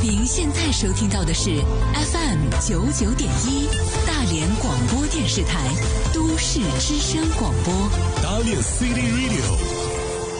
您现在收听到的是 FM99.1大连广播电视台都市之声广播。 大连 City Radio